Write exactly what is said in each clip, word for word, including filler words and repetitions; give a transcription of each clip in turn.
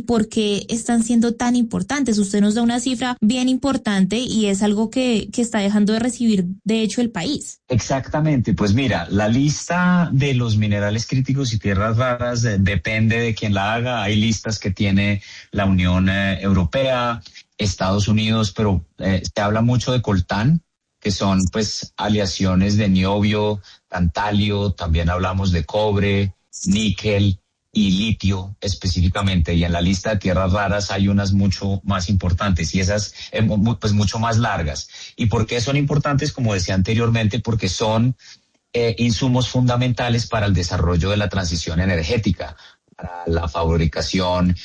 por qué están siendo tan importantes. Usted nos da una cifra bien importante y es algo que, que está dejando de recibir, de hecho, el país. Exactamente, pues mira, la lista de los minerales críticos y tierras raras eh, depende de quién la haga. Hay listas que tiene la Unión eh, Europea, Estados Unidos, pero eh, se habla mucho de coltán, que son pues aleaciones de niobio, tantalio, también hablamos de cobre, níquel y litio específicamente, y en la lista de tierras raras hay unas mucho más importantes y esas eh, pues mucho más largas. ¿Y por qué son importantes? Como decía anteriormente, porque son eh, insumos fundamentales para el desarrollo de la transición energética, para la fabricación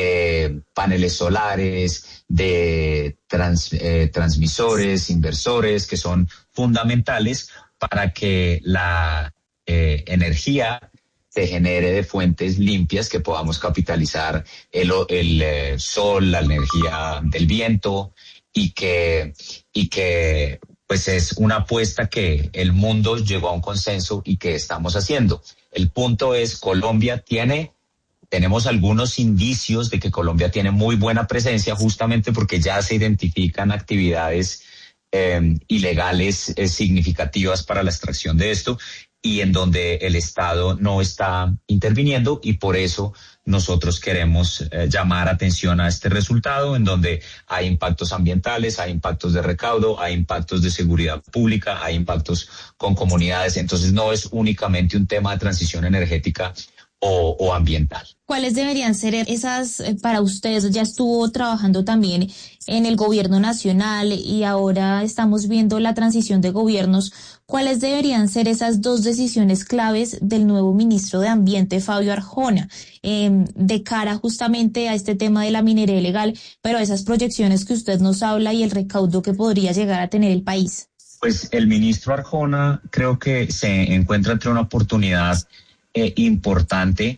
de paneles solares, de trans, eh, transmisores, inversores, que son fundamentales para que la eh, energía se genere de fuentes limpias, que podamos capitalizar el, el eh, sol, la energía del viento, y que, y que pues es una apuesta que el mundo llegó a un consenso y que estamos haciendo. El punto es, Colombia tiene, tenemos algunos indicios de que Colombia tiene muy buena presencia, justamente porque ya se identifican actividades eh, ilegales eh, significativas para la extracción de esto, y en donde el Estado no está interviniendo, y por eso nosotros queremos eh, llamar atención a este resultado, en donde hay impactos ambientales, hay impactos de recaudo, hay impactos de seguridad pública, hay impactos con comunidades. Entonces no es únicamente un tema de transición energética o, o ambiental. ¿Cuáles deberían ser esas eh, para ustedes? Ya estuvo trabajando también en el gobierno nacional y ahora estamos viendo la transición de gobiernos. ¿Cuáles deberían ser esas dos decisiones claves del nuevo ministro de Ambiente, Fabio Arjona, eh, de cara justamente a este tema de la minería ilegal, pero a esas proyecciones que usted nos habla y el recaudo que podría llegar a tener el país? Pues el ministro Arjona creo que se encuentra entre una oportunidad eh, importante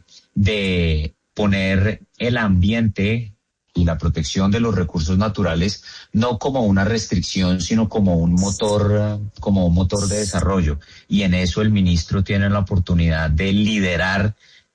de poner el ambiente y la protección de los recursos naturales no como una restricción, sino como un motor, como un motor de desarrollo. Y en eso el ministro tiene la oportunidad de liderar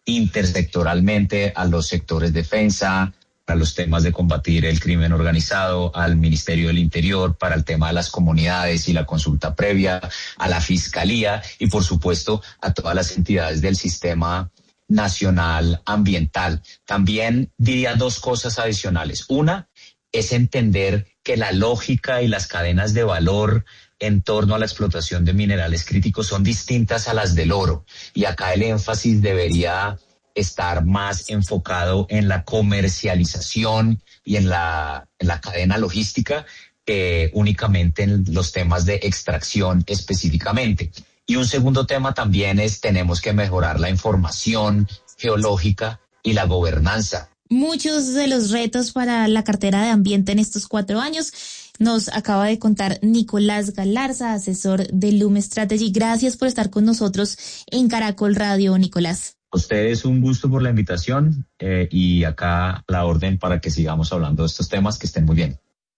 intersectoralmente a los sectores defensa, a los temas de combatir el crimen organizado, al Ministerio del Interior, para el tema de las comunidades y la consulta previa, a la Fiscalía y, por supuesto, a todas las entidades del sistema nacional ambiental. También diría dos cosas adicionales. Una es entender que la lógica y las cadenas de valor en torno a la explotación de minerales críticos son distintas a las del oro, y acá el énfasis debería estar más enfocado en la comercialización y en la, en la cadena logística que únicamente en los temas de extracción específicamente. Y un segundo tema también es, tenemos que mejorar la información geológica y la gobernanza. Muchos de los retos para la cartera de ambiente en estos cuatro años nos acaba de contar Nicolás Galarza, asesor de Lume Strategy. Gracias por estar con nosotros en Caracol Radio, Nicolás. A ustedes un gusto por la invitación eh, y acá la orden para que sigamos hablando de estos temas. Que estén muy bien.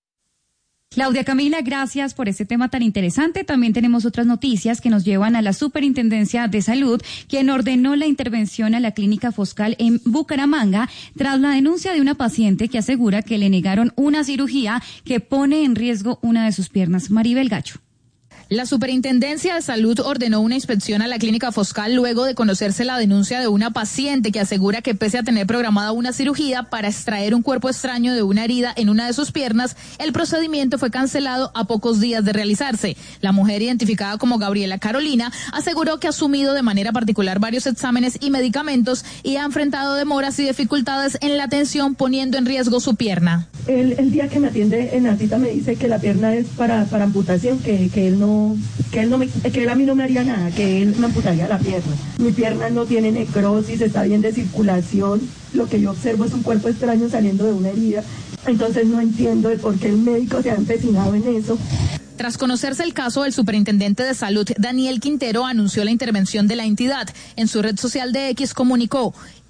Claudia Camila, gracias por este tema tan interesante. También tenemos otras noticias que nos llevan a la Superintendencia de Salud, quien ordenó la intervención a la Clínica Foscal en Bucaramanga tras la denuncia de una paciente que asegura que le negaron una cirugía que pone en riesgo una de sus piernas. Maribel Gacho. La Superintendencia de Salud ordenó una inspección a la Clínica Foscal luego de conocerse la denuncia de una paciente que asegura que, pese a tener programada una cirugía para extraer un cuerpo extraño de una herida en una de sus piernas, el procedimiento fue cancelado a pocos días de realizarse. La mujer, identificada como Gabriela Carolina, aseguró que ha asumido de manera particular varios exámenes y medicamentos y ha enfrentado demoras y dificultades en la atención, poniendo en riesgo su pierna. El, el día que me atiende en la cita me dice que la pierna es para, para amputación, que, que él no que él no me, que él a mí no me haría nada, que él me amputaría la pierna. Mi pierna no tiene necrosis, está bien de circulación. Lo que yo observo es un cuerpo extraño saliendo de una herida. Entonces no entiendo de por qué el médico se ha empecinado en eso. Tras conocerse el caso, el superintendente de salud, Daniel Quintero, anunció la intervención de la entidad. En su red social de X comunicó: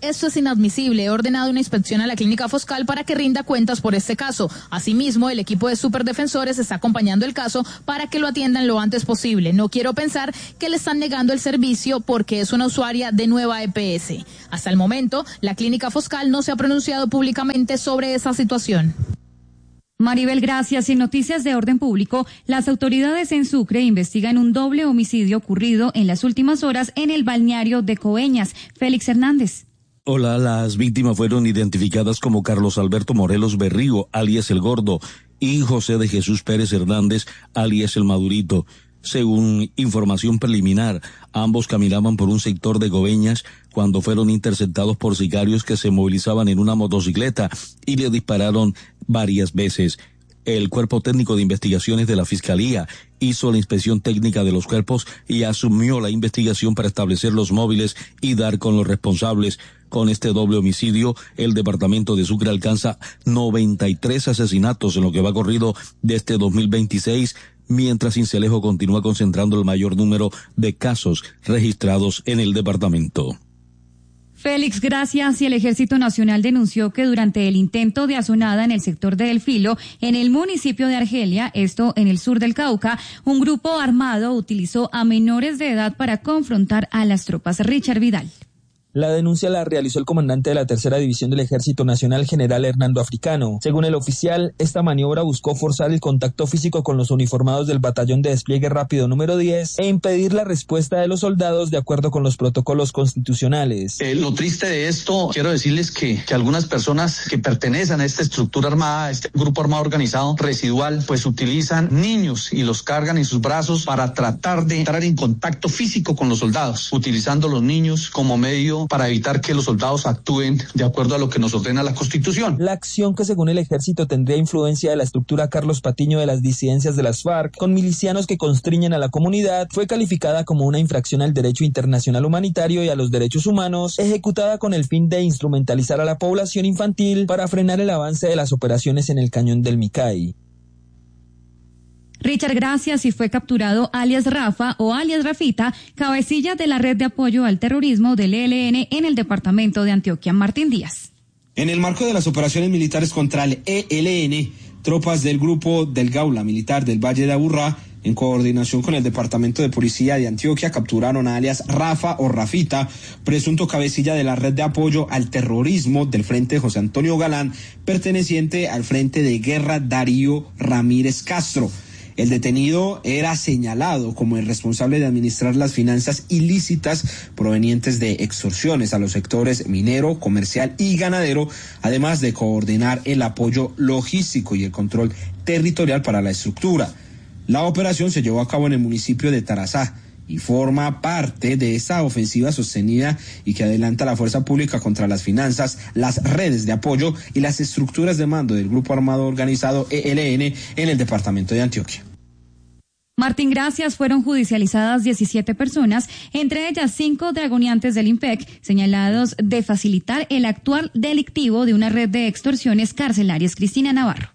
esto es inadmisible. He ordenado una inspección a la clínica Foscal para que rinda cuentas por este caso. Asimismo, el equipo de superdefensores está acompañando el caso para que lo atiendan lo antes posible. No quiero pensar que le están negando el servicio porque es una usuaria de Nueva E P S. Hasta el momento, la clínica Foscal no se ha pronunciado públicamente sobre esa situación. Maribel, gracias. En noticias de orden público, las autoridades en Sucre investigan un doble homicidio ocurrido en las últimas horas en el balneario de Coveñas. Félix Hernández. Hola, las víctimas fueron identificadas como Carlos Alberto Morelos Berrío, alias El Gordo, y José de Jesús Pérez Hernández, alias El Madurito. Según información preliminar, ambos caminaban por un sector de Coveñas cuando fueron interceptados por sicarios que se movilizaban en una motocicleta y le dispararon varias veces. El Cuerpo Técnico de Investigaciones de la Fiscalía hizo la inspección técnica de los cuerpos y asumió la investigación para establecer los móviles y dar con los responsables. Con este doble homicidio, el departamento de Sucre alcanza noventa y tres asesinatos en lo que va corrido de este dos mil veintiséis, mientras Sincelejo continúa concentrando el mayor número de casos registrados en el departamento. Félix, gracias. Y el Ejército Nacional denunció que durante el intento de asonada en el sector de El Filo, en el municipio de Argelia, esto en el sur del Cauca, un grupo armado utilizó a menores de edad para confrontar a las tropas. Richard Vidal. La denuncia la realizó el comandante de la tercera división del Ejército Nacional, general Hernando Africano. Según el oficial, esta maniobra buscó forzar el contacto físico con los uniformados del Batallón de Despliegue Rápido número diez e impedir la respuesta de los soldados de acuerdo con los protocolos constitucionales. Eh, lo triste de esto, quiero decirles que, que algunas personas que pertenecen a esta estructura armada, a este grupo armado organizado residual, pues utilizan niños y los cargan en sus brazos para tratar de entrar en contacto físico con los soldados, utilizando los niños como medio para evitar que los soldados actúen de acuerdo a lo que nos ordena la Constitución. La acción, que según el ejército tendría influencia de la estructura Carlos Patiño de las disidencias de las FARC, con milicianos que constriñen a la comunidad, fue calificada como una infracción al derecho internacional humanitario y a los derechos humanos, ejecutada con el fin de instrumentalizar a la población infantil para frenar el avance de las operaciones en el cañón del Micay. Richard, gracias. Y fue capturado alias Rafa o alias Rafita, cabecilla de la red de apoyo al terrorismo del E L N en el departamento de Antioquia. Martín Díaz. En el marco de las operaciones militares contra el E L N, tropas del grupo del Gaula Militar del Valle de Aburrá, en coordinación con el Departamento de Policía de Antioquia, capturaron a alias Rafa o Rafita, presunto cabecilla de la red de apoyo al terrorismo del Frente José Antonio Galán, perteneciente al Frente de Guerra Darío Ramírez Castro. El detenido era señalado como el responsable de administrar las finanzas ilícitas provenientes de extorsiones a los sectores minero, comercial y ganadero, además de coordinar el apoyo logístico y el control territorial para la estructura. La operación se llevó a cabo en el municipio de Tarazá y forma parte de esta ofensiva sostenida y que adelanta la fuerza pública contra las finanzas, las redes de apoyo y las estructuras de mando del grupo armado organizado E L N en el departamento de Antioquia. Martín, gracias. Fueron judicializadas diecisiete personas, entre ellas cinco dragoneantes del IMPEC, señalados de facilitar el actuar delictivo de una red de extorsiones carcelarias. Cristina Navarro.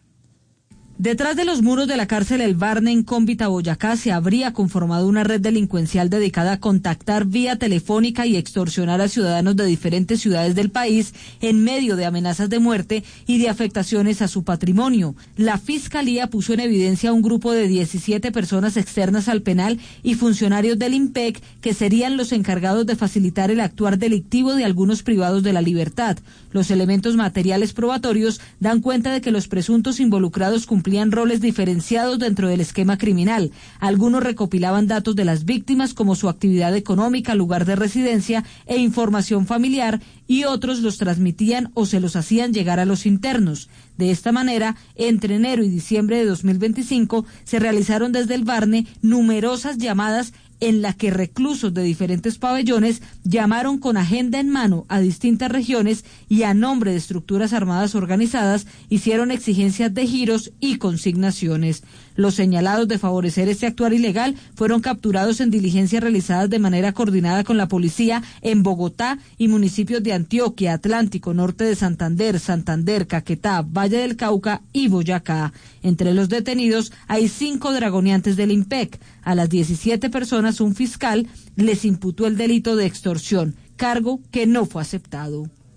Detrás de los muros de la cárcel El Barne en Cómbita, Boyacá, se habría conformado una red delincuencial dedicada a contactar vía telefónica y extorsionar a ciudadanos de diferentes ciudades del país en medio de amenazas de muerte y de afectaciones a su patrimonio. La Fiscalía puso en evidencia a un grupo de diecisiete personas externas al penal y funcionarios del IMPEC que serían los encargados de facilitar el actuar delictivo de algunos privados de la libertad. Los elementos materiales probatorios dan cuenta de que los presuntos involucrados cumplían roles diferenciados dentro del esquema criminal. Algunos recopilaban datos de las víctimas como su actividad económica, lugar de residencia e información familiar, y otros los transmitían o se los hacían llegar a los internos. De esta manera, entre enero y diciembre de dos mil veinticinco se realizaron desde el Barne numerosas llamadas en la que reclusos de diferentes pabellones llamaron con agenda en mano a distintas regiones y a nombre de estructuras armadas organizadas hicieron exigencias de giros y consignaciones. Los señalados de favorecer este actuar ilegal fueron capturados en diligencias realizadas de manera coordinada con la policía en Bogotá y municipios de Antioquia, Atlántico, Norte de Santander, Santander, Caquetá, Valle del Cauca y Boyacá. Entre los detenidos hay cinco dragoneantes del IMPEC. A las diecisiete personas un fiscal les imputó el delito de extorsión, cargo que no fue aceptado.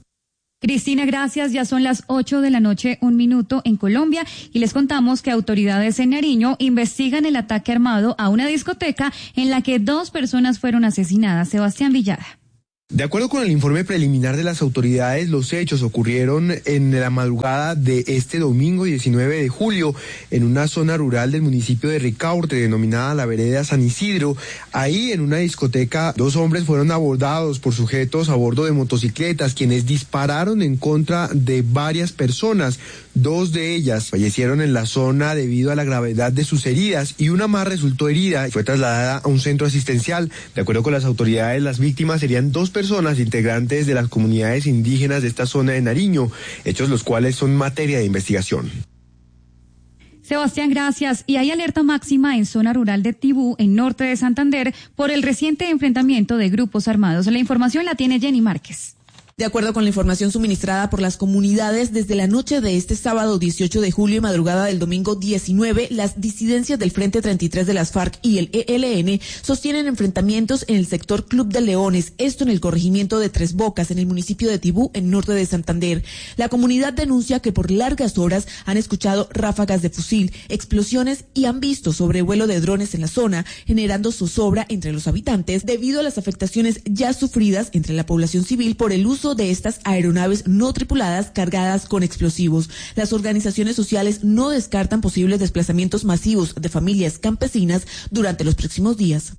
Cristina, gracias. Ya son las ocho de la noche, un minuto en Colombia, y les contamos que autoridades en Nariño investigan el ataque armado a una discoteca en la que dos personas fueron asesinadas. Sebastián Villada. De acuerdo con el informe preliminar de las autoridades, los hechos ocurrieron en la madrugada de este domingo diecinueve de julio en una zona rural del municipio de Ricaurte, denominada la vereda San Isidro. Ahí, en una discoteca, dos hombres fueron abordados por sujetos a bordo de motocicletas, quienes dispararon en contra de varias personas. Dos de ellas fallecieron en la zona debido a la gravedad de sus heridas y una más resultó herida y fue trasladada a un centro asistencial. De acuerdo con las autoridades, las víctimas serían dos personas integrantes de las comunidades indígenas de esta zona de Nariño, hechos los cuales son materia de investigación. Sebastián, gracias. Y hay alerta máxima en zona rural de Tibú, en norte de Santander, por el reciente enfrentamiento de grupos armados. La información la tiene Jenny Márquez. De acuerdo con la información suministrada por las comunidades, desde la noche de este sábado dieciocho de julio y madrugada del domingo diecinueve, las disidencias del Frente treinta y tres de las FARC y el E L N sostienen enfrentamientos en el sector Club de Leones, esto en el corregimiento de Tres Bocas, en el municipio de Tibú, en norte de Santander. La comunidad denuncia que por largas horas han escuchado ráfagas de fusil, explosiones y han visto sobrevuelo de drones en la zona, generando zozobra entre los habitantes debido a las afectaciones ya sufridas entre la población civil por el uso de estas aeronaves no tripuladas cargadas con explosivos. Las organizaciones sociales no descartan posibles desplazamientos masivos de familias campesinas durante los próximos días.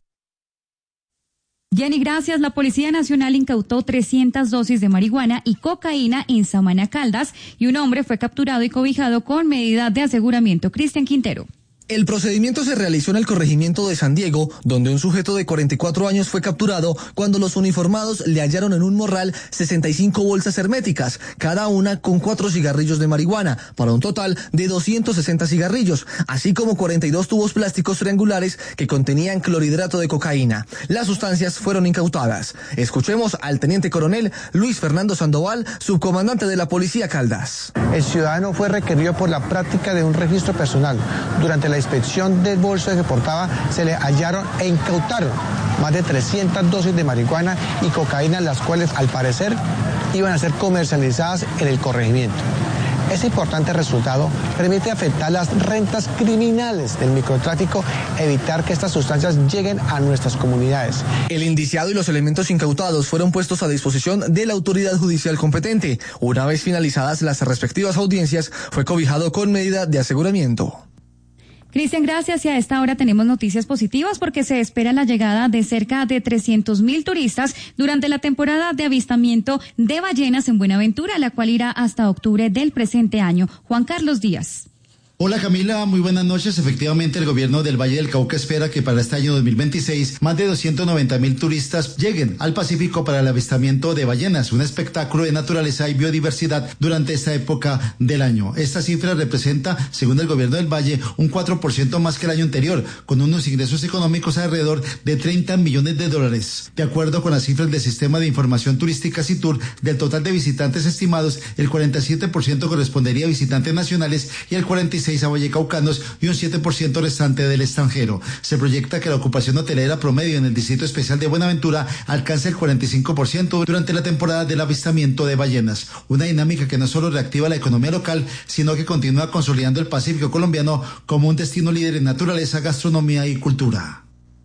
Jenny, gracias. La Policía Nacional incautó trescientas dosis de marihuana y cocaína en Samaná, Caldas, y un hombre fue capturado y cobijado con medida de aseguramiento. Cristian Quintero. El procedimiento se realizó en el corregimiento de San Diego, donde un sujeto de cuarenta y cuatro años fue capturado cuando los uniformados le hallaron en un morral sesenta y cinco bolsas herméticas, cada una con cuatro cigarrillos de marihuana, para un total de doscientos sesenta cigarrillos, así como cuarenta y dos tubos plásticos triangulares que contenían clorhidrato de cocaína. Las sustancias fueron incautadas. Escuchemos al teniente coronel Luis Fernando Sandoval, subcomandante de la Policía Caldas. El ciudadano fue requerido por la práctica de un registro personal. Durante la inspección del bolso que portaba, se le hallaron e incautaron más de trescientas dosis de marihuana y cocaína, las cuales al parecer iban a ser comercializadas en el corregimiento. Ese importante resultado permite afectar las rentas criminales del microtráfico, evitar que estas sustancias lleguen a nuestras comunidades. El indiciado y los elementos incautados fueron puestos a disposición de la autoridad judicial competente. Una vez finalizadas las respectivas audiencias, fue cobijado con medida de aseguramiento. Cristian, gracias. Y a esta hora tenemos noticias positivas porque se espera la llegada de cerca de trescientos mil turistas durante la temporada de avistamiento de ballenas en Buenaventura, la cual irá hasta octubre del presente año. Juan Carlos Díaz. Hola Camila, muy buenas noches. Efectivamente, el gobierno del Valle del Cauca espera que para este año dos mil veintiséis más de doscientos noventa mil turistas lleguen al Pacífico para el avistamiento de ballenas, un espectáculo de naturaleza y biodiversidad durante esta época del año. Esta cifra representa, según el gobierno del Valle, un cuatro por ciento más que el año anterior, con unos ingresos económicos alrededor de treinta millones de dólares. De acuerdo con las cifras del Sistema de Información Turística SITUR, del total de visitantes estimados, el cuarenta y siete por ciento correspondería a visitantes nacionales y el cuarenta y seis por ciento a vallecaucanos y un siete por ciento restante del extranjero. Se proyecta que la ocupación hotelera promedio en el Distrito Especial de Buenaventura alcance el cuarenta y cinco por ciento durante la temporada del avistamiento de ballenas, una dinámica que no solo reactiva la economía local, sino que continúa consolidando el Pacífico colombiano como un destino líder en naturaleza, gastronomía y cultura.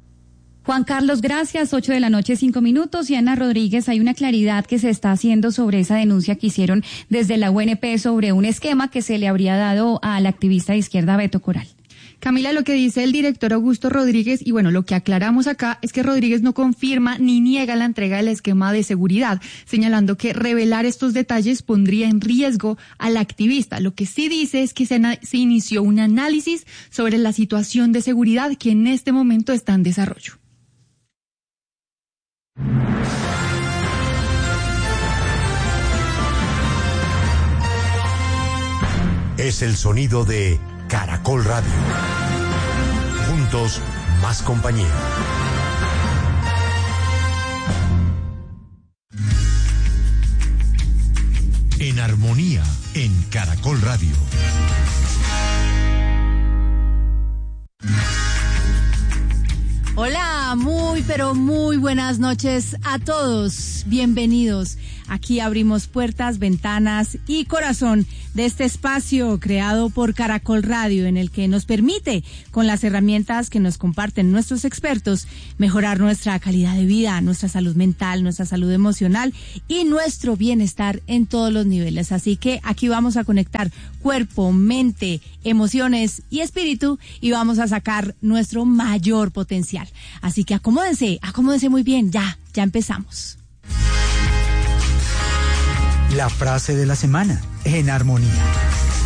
Juan Carlos, gracias. Ocho de la noche, cinco minutos. Y Ana Rodríguez, hay una claridad que se está haciendo sobre esa denuncia que hicieron desde la U N P sobre un esquema que se le habría dado al activista de izquierda Beto Coral. Camila, lo que dice el director Augusto Rodríguez, y bueno, lo que aclaramos acá es que Rodríguez no confirma ni niega la entrega del esquema de seguridad, señalando que revelar estos detalles pondría en riesgo al activista. Lo que sí dice es que se, se inició un análisis sobre la situación de seguridad que en este momento está en desarrollo. Es el sonido de Caracol Radio. Juntos, más compañía. En armonía, en Caracol Radio. Hola, muy Muy, pero muy buenas noches a todos. Bienvenidos. Aquí abrimos puertas, ventanas y corazón de este espacio creado por Caracol Radio, en el que nos permite, con las herramientas que nos comparten nuestros expertos, mejorar nuestra calidad de vida, nuestra salud mental, nuestra salud emocional y nuestro bienestar en todos los niveles. Así que aquí vamos a conectar cuerpo, mente, emociones y espíritu y vamos a sacar nuestro mayor potencial. Así que acomódense, acomódense muy bien. Ya, ya empezamos. La frase de la semana, en armonía.